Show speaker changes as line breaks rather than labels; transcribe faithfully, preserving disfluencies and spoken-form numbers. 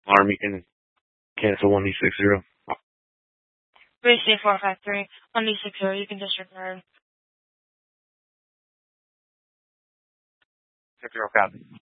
alarm, you can cancel one D six zero.
Base C four five three, one D six zero, you can disregard.
Six zero copy.